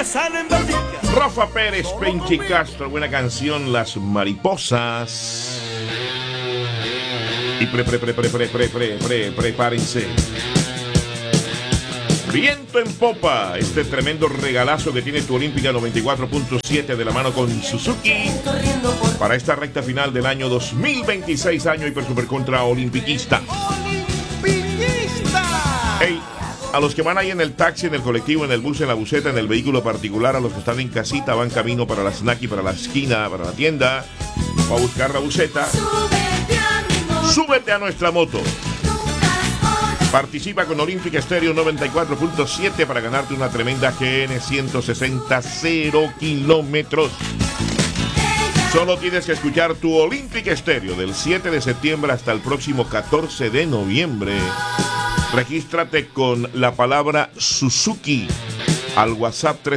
Rafa Pérez, Penchi Castro, buena canción, Las Mariposas. Y prepárense. Viento en popa, este tremendo regalazo que tiene tu Olímpica 94.7 de la mano con Suzuki para esta recta final del año 2026, año hiper super contra olimpiquista. Hey, a los que van ahí en el taxi, en el colectivo, en el bus, en la buseta, en el vehículo particular, a los que están en casita, van camino para la snacky, para la esquina, para la tienda, o a buscar la buseta, súbete a nuestra moto. Participa con Olímpica Estéreo 94.7 para ganarte una tremenda GN 160 0 kilómetros. Solo tienes que escuchar tu Olímpica Estéreo del 7 de septiembre hasta el próximo 14 de noviembre. Regístrate con la palabra Suzuki al WhatsApp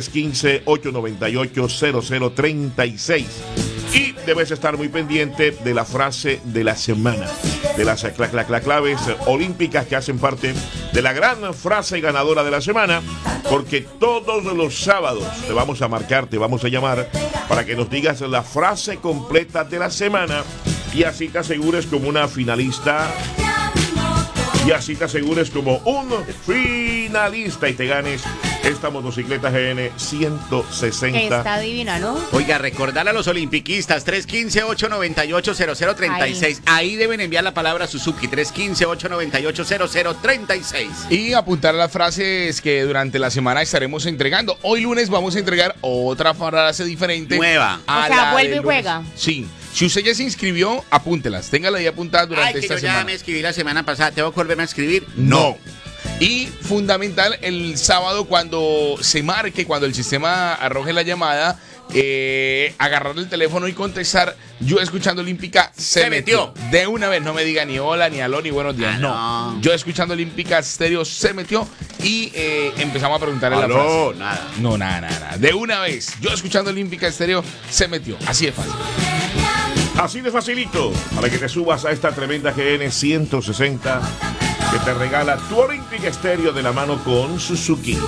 315-898-0036. Y debes estar muy pendiente de la frase de la semana, de las claves olímpicas que hacen parte de la gran frase ganadora de la semana, porque todos los sábados te vamos a marcar, te vamos a llamar para que nos digas la frase completa de la semana y así te asegures como una finalista y así te asegures como un finalista y te ganes esta motocicleta GN 160. Está divina, ¿no? Oiga, recordarle a los olimpiquistas, 315-898-0036. Ahí deben enviar la palabra Suzuki, 315-898-0036. Y apuntar las frases que durante la semana estaremos entregando. Hoy lunes vamos a entregar otra frase diferente. Nueva. O sea, vuelve y juega. Sí. Si usted ya se inscribió, apúntelas. Téngala ahí apuntada durante esta semana. Ya me escribí la semana pasada. ¿Tengo que volverme a escribir? No. Y fundamental, el sábado cuando se marque, cuando el sistema arroje la llamada, agarrar el teléfono y contestar, yo escuchando Olímpica se metió. De una vez, no me diga ni hola, ni aló, ni buenos días. No. Yo escuchando Olímpica Estéreo se metió y empezamos a preguntarle la frase. Nada. No, nada. De una vez, yo escuchando Olímpica Estéreo se metió. Así de fácil. Así de facilito, para que te subas a esta tremenda GN 160 que te regala tu Olímpica Estéreo de la mano con Suzuki.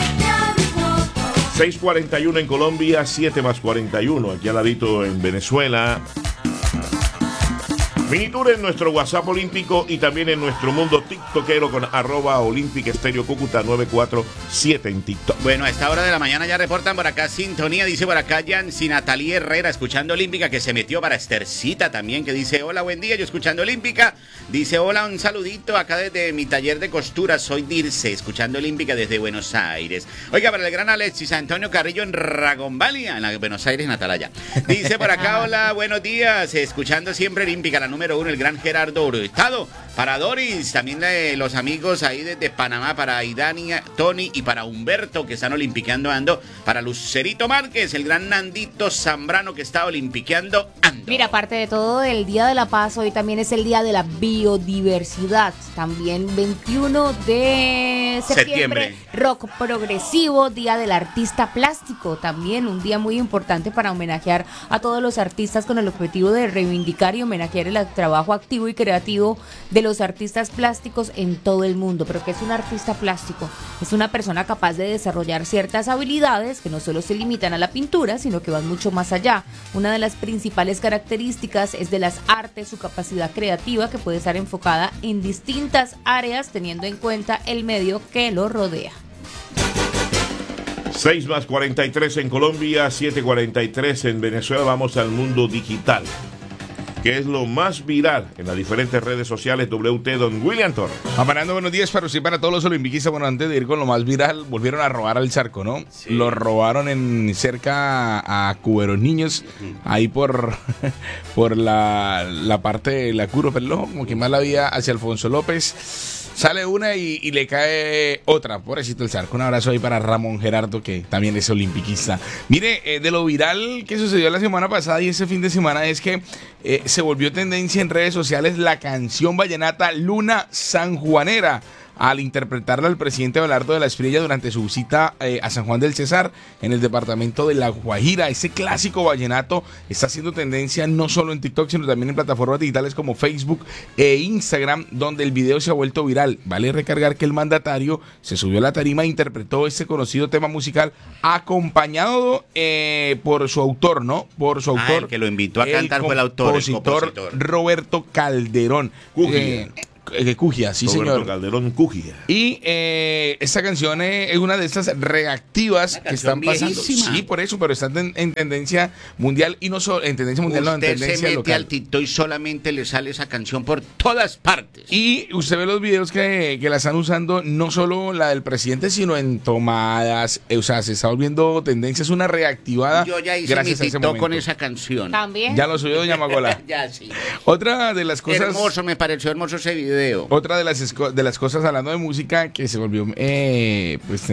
6:41 en Colombia, 7 más 41 aquí al ladito en Venezuela. Minitour en nuestro WhatsApp olímpico y también en nuestro mundo tiktokero con @Olímpica Estéreo Cúcuta 947 en TikTok. Bueno, a esta hora de la mañana ya reportan por acá sintonía, dice por acá Yancy Natalie Herrera, escuchando Olímpica, que se metió para Estercita también, que dice, hola, buen día, yo escuchando Olímpica. Dice, hola, un saludito acá desde mi taller de costura, soy Dirce, escuchando Olímpica desde Buenos Aires. Oiga, para el gran Alexis Antonio Carrillo en Ragonvalia, en la Buenos Aires, Natalaya. Dice por acá, hola, buenos días, escuchando siempre Olímpica, la número 1, el gran Gerardo Hurtado. Para Doris, también los amigos ahí desde Panamá, para Idania, Tony y para Humberto, que están olimpiqueando ando. Para Lucerito Márquez, el gran Nandito Zambrano, que está olimpiqueando ando. Mira, aparte de todo, el Día de la Paz, hoy también es el Día de la Biodiversidad. También 21 de septiembre. Rock progresivo, Día del Artista Plástico. También un día muy importante para homenajear a todos los artistas con el objetivo de reivindicar y homenajear el trabajo activo y creativo de los artistas plásticos en todo el mundo. Pero ¿qué es un artista plástico? Es una persona capaz de desarrollar ciertas habilidades que no solo se limitan a la pintura, sino que van mucho más allá. Una de las principales características es de las artes, su capacidad creativa, que puede estar enfocada en distintas áreas teniendo en cuenta el medio que lo rodea. 6 más 43 en Colombia, 7:43 en Venezuela. Vamos al mundo digital. ¿Qué es lo más viral en las diferentes redes sociales? WT Don William Torres. Amarando, buenos días para usted y para todos los olimpiquistas. Bueno, antes de ir con lo más viral, volvieron a robar al Charco, ¿no? Sí. Lo robaron cerca a Cuberos Niños, ahí por la parte de la Curo Peló, como que más la vía hacia Alfonso López. Sale una y le cae otra. Pobrecito el Zarco. Un abrazo ahí para Ramón Gerardo, que también es olimpiquista. Mire, de lo viral que sucedió la semana pasada y ese fin de semana es que se volvió tendencia en redes sociales la canción vallenata Luna Sanjuanera. al interpretarla al presidente Abelardo de la Espriella durante su visita a San Juan del Cesar, en el departamento de La Guajira. Ese clásico vallenato está haciendo tendencia no solo en TikTok, sino también en plataformas digitales como Facebook e Instagram, donde el video se ha vuelto viral. Vale recargar que el mandatario se subió a la tarima e interpretó ese conocido tema musical acompañado por su autor, ¿no? Por su autor. El que lo invitó a cantar fue el autor, el compositor. Roberto Calderón. Cugia, sí, Roberto señor. Calderón Cugia. Y esta canción es una de estas reactivas que están pasando. Viejísima. Sí, por eso, pero están en tendencia mundial y no solo en tendencia mundial, no, en Usted tendencia se mete local. al TikTok y solamente le sale esa canción por todas partes. Y usted ve los videos que la están usando, no solo la del presidente, sino en tomadas. O sea, se está volviendo tendencia, es una reactivada. Yo ya hice mi gracias a ese TikTok momento. con esa canción. También. Ya lo subió doña Magola. Ya, sí. Otra de las cosas. Hermoso, me pareció hermoso ese video. Otra de las cosas hablando de música que se volvió pues